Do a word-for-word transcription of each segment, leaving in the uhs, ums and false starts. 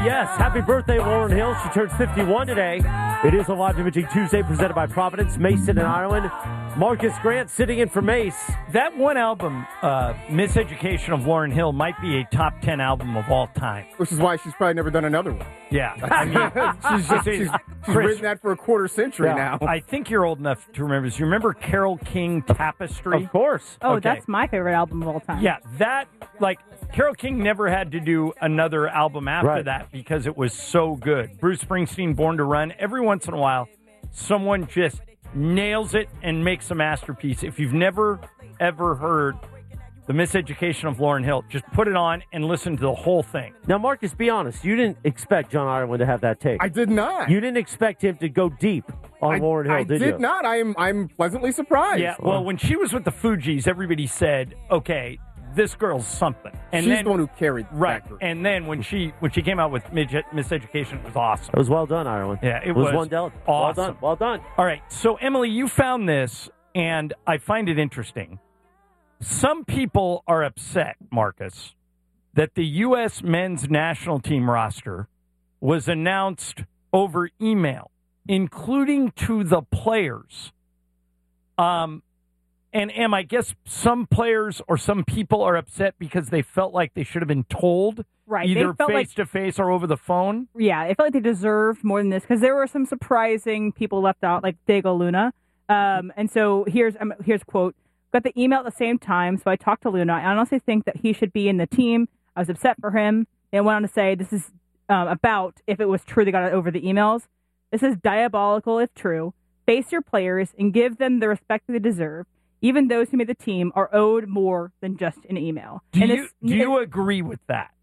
Yes, happy birthday, Lauryn Hill. She turns fifty-one today. It is a Live Imaging Tuesday presented by Providence, Mason, and Ireland. Marcus Grant sitting in for Mace. That one album, uh, Miseducation of Lauryn Hill, might be a top ten album of all time. Which is why she's probably never done another one. Yeah. I mean, she's just, she's, she's written that for a quarter century yeah, now. I think you're old enough to remember this. You remember Carole King Tapestry? Of course. Oh, Okay. that's my favorite album of all time. Yeah, that, like, Carole King never had to do another album after Right. that because it was so good. Bruce Springsteen, Born to Run. Every once in a while, someone just nails it and makes a masterpiece. If you've never, ever heard The Miseducation of Lauryn Hill, just put it on and listen to the whole thing. Now, Marcus, be honest. You didn't expect John Ireland to have that take. I did not. You didn't expect him to go deep on I, Lauryn Hill, I did, did you? not. I am I'm pleasantly surprised. Yeah, well, when she was with the Fugees, everybody said, okay, this girl's something. And She's then, the one who carried right. that group. And then when she when she came out with Midget Miseducation, it was awesome. It was well done, Ireland. Yeah, it, it was, was one del- awesome. Well done. Well done. All right, so Emily, you found this, and I find it interesting. Some people are upset, Marcus, that the U S men's national team roster was announced over email, including to the players. Um, and Em, I guess some players or some people are upset because they felt like they should have been told, Right, they either felt like- face to face or over the phone. Yeah, I felt like they deserved more than this because there were some surprising people left out, like Diego Luna. Um, and so here's um, here's a quote. Got the email at the same time, so I talked to Luna. I honestly think that he should be in the team. I was upset for him. They went on to say this is um, about if it was true they got it over the emails. This is diabolical if true. Face your players and give them the respect they deserve. Even those who made the team are owed more than just an email. Do and you it's, do you it- agree with that?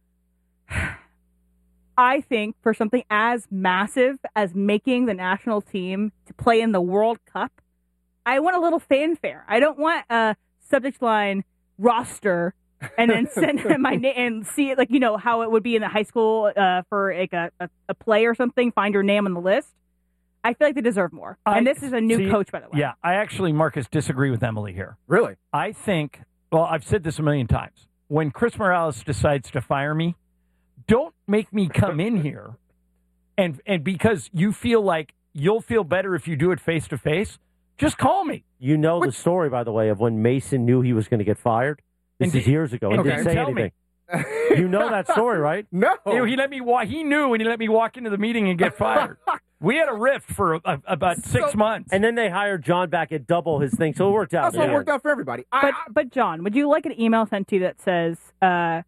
I think for something as massive as making the national team to play in the World Cup, I want a little fanfare. I don't want a subject line roster and then send my name and see it like, you know, how it would be in the high school uh, for like a, a, a play or something, find your name on the list. I feel like they deserve more. I- and this is a new see, coach, by the way. Yeah, I actually, Marcus, disagree with Emily here. Really? I think, well, I've said this a million times. When Chris Morales decides to fire me, don't make me come in here and and because you feel like you'll feel better if you do it face to face, just call me. You know the story, by the way, of when Mason knew he was going to get fired? This And is did- years ago. and He didn't did say you tell me? anything. You know that story, right? No. You know, he let me walk. He knew when he let me walk into the meeting and get fired. We had a rift for a, a- about six So- months. And then they hired John back at double his thing, so it worked out. That's in what the worked end. out for everybody. I, But, I, but John, would you like an email sent to you that says, uh,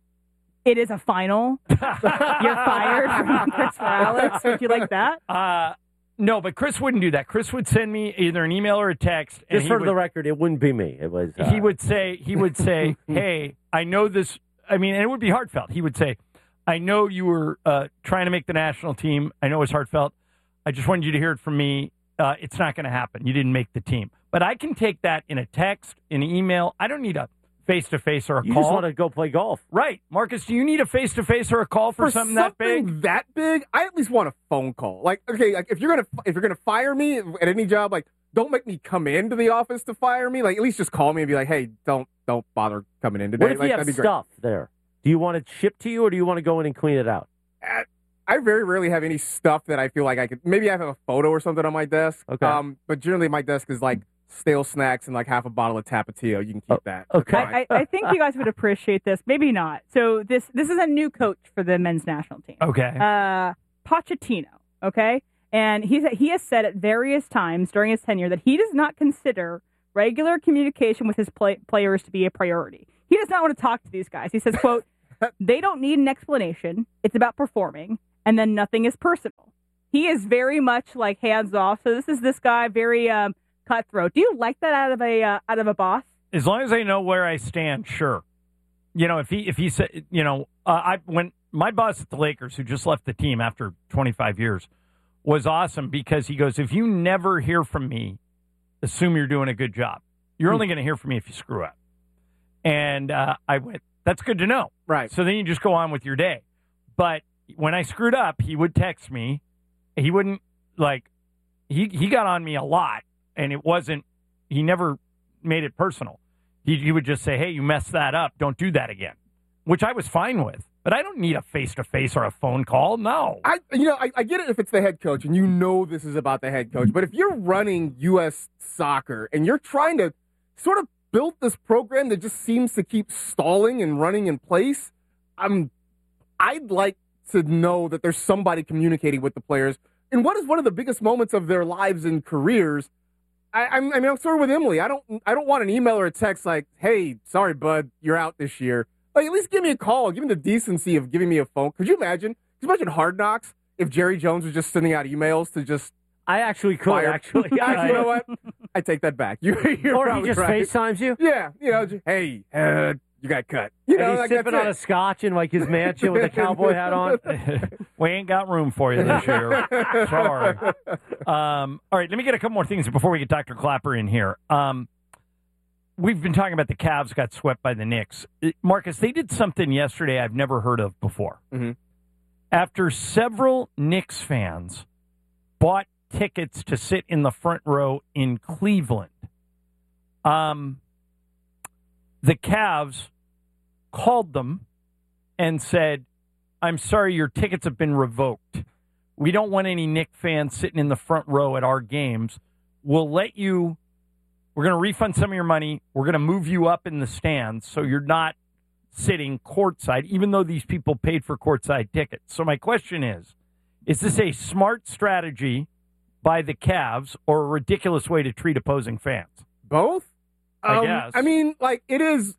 it is a final? You're fired from Chris Morales? Would you like that? Uh, no, but Chris wouldn't do that. Chris would send me either an email or a text. And Just he for would, the record, it wouldn't be me. It was. Uh, he would say, he would say, hey, I know this. I mean, and it would be heartfelt. He would say, I know you were uh, trying to make the national team. I know it's heartfelt. I just wanted you to hear it from me. Uh, it's not going to happen. You didn't make the team. But I can take that in a text, in an email. I don't need a face-to-face or a You call. just want to go play golf. Right. Marcus, do you need a face-to-face or a call for, for something, that big? that big, I at least want a phone call. Like, okay, like if you're gonna if you're gonna fire me at any job, like don't make me come into the office to fire me. Like at least just call me and be like, hey, don't don't bother coming in today. What if like, you have that'd be great. stuff there? Do you want it shipped to you, or do you want to go in and clean it out? Uh, I very rarely have any stuff that I feel like I could. Maybe I have a photo or something on my desk. Okay. Um, but generally my desk is like stale snacks and like half a bottle of Tapatio. You can keep that. That's okay. fine. I, I, I think you guys would appreciate this. Maybe not. So this this is a new coach for the men's national team. Okay. Uh, Pochettino, okay? And he's, he has said at various times during his tenure that he does not consider regular communication with his play, players to be a priority. He does not want to talk to these guys. He says, quote, they don't need an explanation. It's about performing, and then nothing is personal. He is very much like hands off. So this is this guy, very um, cutthroat. Do you like that out of a uh, out of a boss? As long as I know where I stand, sure. You know, if he if he said, you know, uh, I when my boss at the Lakers, who just left the team after twenty-five years, was awesome because he goes, if you never hear from me, assume you're doing a good job. You're only going to hear from me if you screw up. And uh, I went, that's good to know. Right. So then you just go on with your day. But when I screwed up, he would text me. He wouldn't, like, he, he got on me a lot, and it wasn't, he never made it personal. He, he would just say, hey, you messed that up. Don't do that again. which I was fine with. But I don't need a face-to-face or a phone call. No. I, you know, I, I get it if it's the head coach and you know this is about the head coach. But if you're running U S soccer and you're trying to sort of build this program that just seems to keep stalling and running in place, I'm, I'd like to know that there's somebody communicating with the players. And what is one of the biggest moments of their lives and careers? I, I'm, I mean, I'm sort of with Emily. I don't, I don't want an email or a text like, "Hey, sorry, bud, you're out this year." Like, at least give me a call. Give me the decency of giving me a phone. Could you imagine? Could you imagine Hard Knocks if Jerry Jones was just sending out emails to just I actually could, fire? actually. Actually, you know what? I take that back. You, you're Or he probably just right. FaceTimes you. Yeah, you know, just, hey, uh, you got cut. You know, And he's like, sipping that's on it. a scotch in like his mansion with a cowboy hat on. We ain't got room for you this year. Sorry. Um, all right, let me get a couple more things before we get Doctor Clapper in here. Um, we've been talking about the Cavs got swept by the Knicks. Marcus, they did something yesterday I've never heard of before. Mm-hmm. After several Knicks fans bought tickets to sit in the front row in Cleveland, um, the Cavs called them and said, "I'm sorry, your tickets have been revoked. We don't want any Knicks fans sitting in the front row at our games. We'll let you, we're going to refund some of your money. We're going to move you up in the stands so you're not sitting courtside, even though these people paid for courtside tickets." So my question is, is this a smart strategy by the Cavs or a ridiculous way to treat opposing fans? Both? I um, guess. I mean, like, it is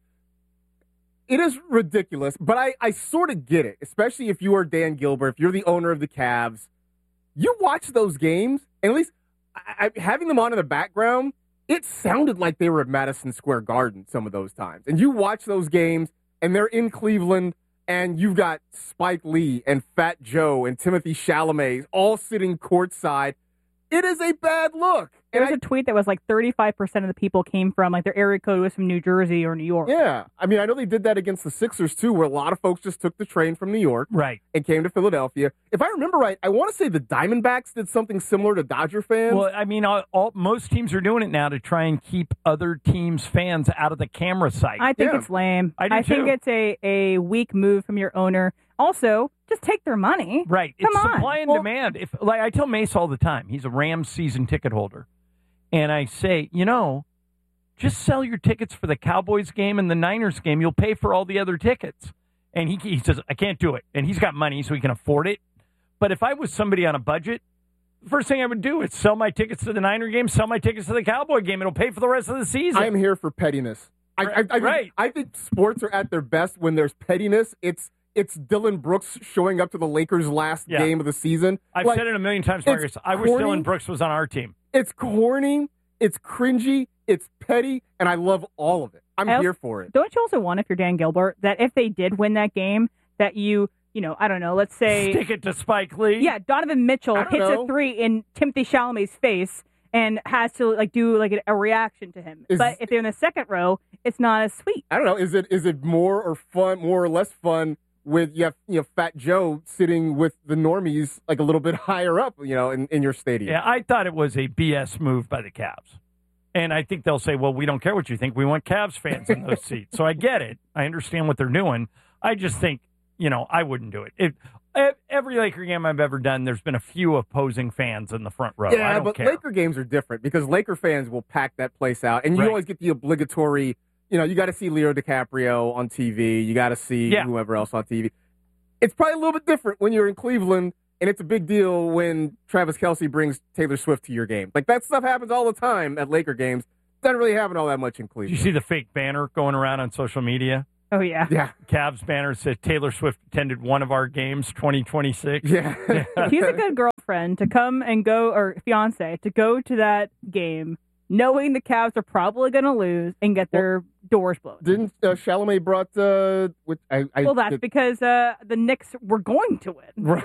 it is ridiculous, but I, I sort of get it, especially if you are Dan Gilbert, if you're the owner of the Cavs. You watch those games, and at least I, I, having them on in the background, it sounded like they were at Madison Square Garden some of those times. And you watch those games, and they're in Cleveland, and you've got Spike Lee and Fat Joe and Timothy Chalamet all sitting courtside. It is a bad look. There And was I- a tweet that was like thirty-five percent of the people came from, like, their area code was from New Jersey or New York. Yeah. I mean, I know they did that against the Sixers, too, where a lot of folks just took the train from New York Right. and came to Philadelphia. If I remember right, I want to say the Diamondbacks did something similar to Dodger fans. Well, I mean, all, all, most teams are doing it now to try and keep other teams' fans out of the camera sight. I think Yeah. it's lame. I do think too. it's a, a weak move from your owner. Also, just take their money. Right. Come it's on. supply and Well- demand. If like I tell Mace all the time, he's a Rams season ticket holder. And I say, you know, just sell your tickets for the Cowboys game and the Niners game. You'll pay for all the other tickets. And he, he says, I can't do it. And he's got money, so he can afford it. But if I was somebody on a budget, the first thing I would do is sell my tickets to the Niner game, sell my tickets to the Cowboy game. It'll pay for the rest of the season. I am here for pettiness. I, I, I, think, Right. I think sports are at their best when there's pettiness. It's it's Dylan Brooks showing up to the Lakers' last Yeah. game of the season. I've Like, said it a million times, it's Marcus. I wish corny. Dylan Brooks was on our team. It's corny, it's cringy, it's petty, and I love all of it. I'm I also- here for it. Don't you also want, if you're Dan Gilbert, that if they did win that game, that you, you know, I don't know, let's say, Stick it to Spike Lee. yeah, Donovan Mitchell I don't hits know. a three in Timothy Chalamet's face and has to like do like a, a reaction to him. Is- but if they're in the second row, it's not as sweet. I don't know. Is it is it more or fun, more or less fun with you have you know Fat Joe sitting with the normies like a little bit higher up, you know, in, in your stadium? Yeah, I thought it was a B S move by the Cavs. And I think they'll say, well, we don't care what you think. We want Cavs fans in those seats. So I get it. I understand what they're doing. I just think, you know, I wouldn't do it. It e- every Laker game I've ever done, there's been a few opposing fans in the front row. I Yeah, don't but care. Laker games are different because Laker fans will pack that place out, and you Right. always get the obligatory. You know, you got to see Leo DiCaprio on T V. You got to see Yeah. whoever else on T V. It's probably a little bit different when you're in Cleveland, and it's a big deal when Travis Kelce brings Taylor Swift to your game. Like that stuff happens all the time at Laker games. Doesn't really happen all that much in Did Cleveland. you see the fake banner going around on social media? Oh, yeah. Yeah, Cavs banner said Taylor Swift attended one of our games, twenty twenty-six. yeah. She's a good girlfriend to come and go, or fiance, to go to that game knowing the Cavs are probably going to lose and get their doors blown. Didn't uh, Chalamet brought? Uh, with, I, I, Well, that's the- because uh, the Knicks were going to win. right.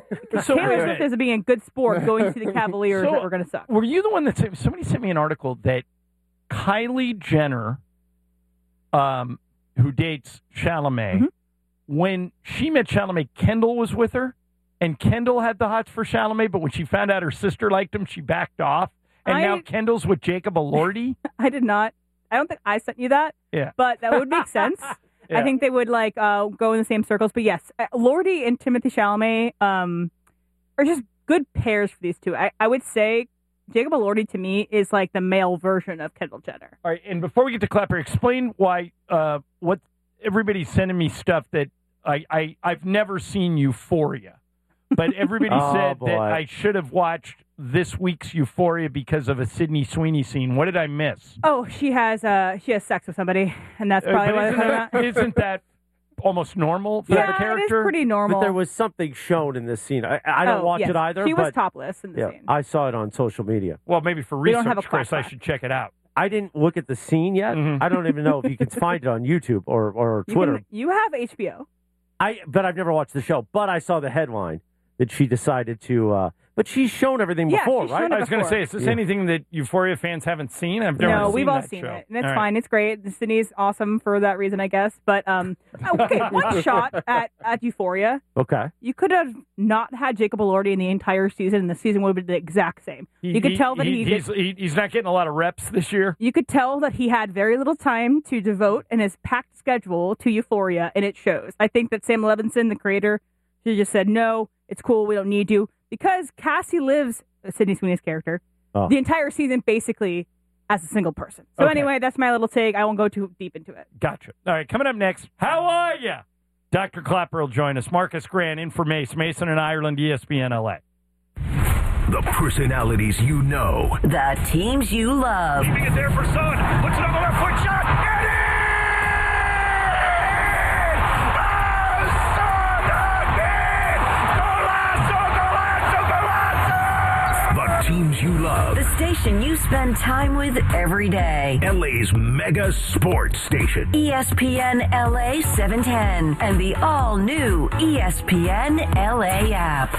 So Taylor wait a Swift minute. is being a good sport going to the Cavaliers So- that were going to suck. Were you the one that sent, somebody sent me an article that Kylie Jenner, um, who dates Chalamet, Mhm. when she met Chalamet, Kendall was with her, and Kendall had the hots for Chalamet, but when she found out her sister liked him, she backed off, and I- now Kendall's with Jacob Elordi. I did not. I don't think I sent you that. Yeah. But that would make sense. Yeah. I think they would like uh, go in the same circles. But yes, uh, Lordy and Timothy Chalamet um, are just good pairs for these two. I, I would say Jacob Elordi to me is like the male version of Kendall Jenner. All right, and before we get to Clapper, explain why uh, what everybody's sending me stuff that I, I I've never seen Euphoria, but everybody Oh, said boy. that I should have watched this week's Euphoria because of a Sydney Sweeney scene. What did I miss? Oh, she has uh, she has sex with somebody, and that's Uh, probably but why isn't, they're that, talking about. isn't that almost normal for Yeah, the it is character? pretty normal. But there was something shown in this scene. I, I don't Oh, watch yes. it either. She was but topless in the yeah, scene. I saw it on social media. Well, maybe for We don't research, have a Chris, I class. should check it out. I didn't look at the scene yet. Mhm. I don't even know if you can find it on YouTube or, or You Twitter. can- you have H B O. I but I've never watched the show. But I saw the headline that she decided to. Uh, but she's shown everything Yeah, before, she's right? shown I was going to before. say, is this Yeah. anything that Euphoria fans haven't seen? I've never No, seen we've all that seen show. it, and it's All right. fine. It's great. Sydney's awesome for that reason, I guess. But um, okay, one shot at, at Euphoria. Okay. You could have not had Jacob Elordi in the entire season, and the season would have been the exact same. He- you could he- tell that he, he, he's, he, he's not getting a lot of reps this year. you could tell that he had very little time to devote in his packed schedule to Euphoria, and it shows. I think that Sam Levinson, the creator, should have just said, no, it's cool, we don't need you. Because Cassie lives, uh, Sydney Sweeney's character, Oh. the entire season basically as a single person. So Okay. anyway, that's my little take. I won't go too deep into it. Gotcha. All right, coming up next, how are you? Doctor Clapper will join us. Marcus Grant in for Mace. Mason and Ireland, E S P N L A. The personalities you know. The teams you love. Leaving it there for Son. Puts it on the left foot shot. Get in! Oh, Son again! Golazo, golazo, golazo! The teams you love. The station you spend time with every day. L A's mega sports station. E S P N L A seven ten and the all-new E S P N L A app.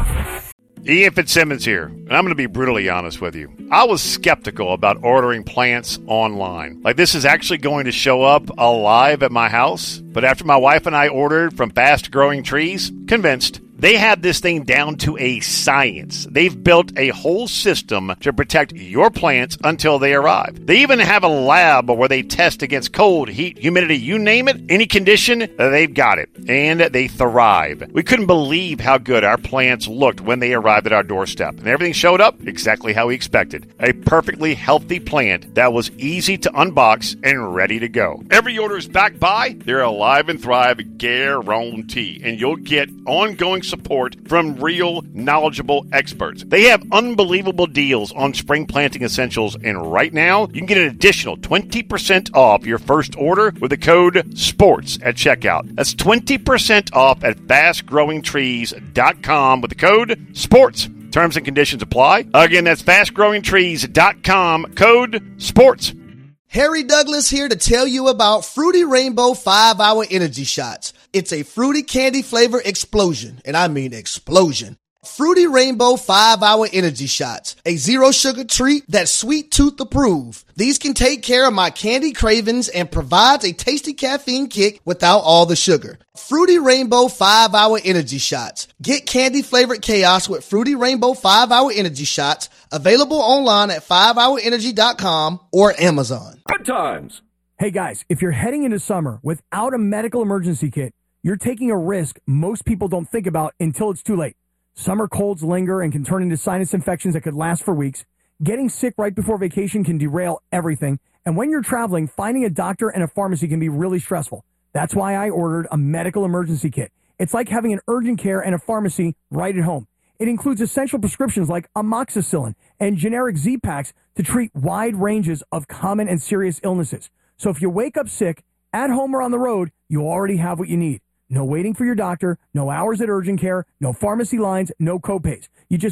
Ian Fitzsimmons here, and I'm going to be brutally honest with you. I was skeptical about ordering plants online. Like, this is actually going to show up alive at my house. But after my wife and I ordered from Fast Growing Trees, convinced. They have this thing down to a science. They've built a whole system to protect your plants until they arrive. They even have a lab where they test against cold, heat, humidity, you name it, any condition, they've got it. And they thrive. We couldn't believe how good our plants looked when they arrived at our doorstep. And everything showed up exactly how we expected. A perfectly healthy plant that was easy to unbox and ready to go. Every order is backed by their Alive and Thrive guarantee. And you'll get ongoing support from real, knowledgeable experts. They have unbelievable deals on spring planting essentials, and right now, you can get an additional twenty percent off your first order with the code SPORTS at checkout. That's twenty percent off at fast growing trees dot com with the code SPORTS. Terms and conditions apply. Again, that's fast growing trees dot com, code SPORTS. Harry Douglas here to tell you about Fruity Rainbow five hour Energy Shots. It's a fruity candy flavor explosion, and I mean explosion. Fruity Rainbow five hour Energy Shots, a zero sugar treat that's sweet tooth approved. These can take care of my candy cravings and provides a tasty caffeine kick without all the sugar. Fruity Rainbow five hour Energy Shots. Get candy flavored chaos with Fruity Rainbow five hour Energy Shots. Available online at five hour energy dot com or Amazon. Good times. Hey guys, if you're heading into summer without a medical emergency kit, you're taking a risk most people don't think about until it's too late. Summer colds linger and can turn into sinus infections that could last for weeks. Getting sick right before vacation can derail everything. And when you're traveling, finding a doctor and a pharmacy can be really stressful. That's why I ordered a medical emergency kit. It's like having an urgent care and a pharmacy right at home. It includes essential prescriptions like amoxicillin and generic Z-Packs to treat wide ranges of common and serious illnesses. So if you wake up sick, at home or on the road, you already have what you need. No waiting for your doctor, no hours at urgent care, no pharmacy lines, no copays. You just